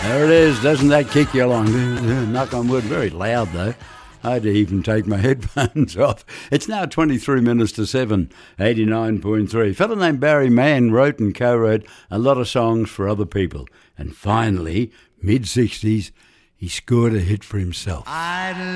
There it is. Doesn't that kick you along? Knock on wood. Very loud, though. I had to even take my headphones off. It's now 23 minutes to 7, 89.3. A fellow named Barry Mann wrote and co-wrote a lot of songs for other people. And finally, mid-60s, he scored a hit for himself. I'd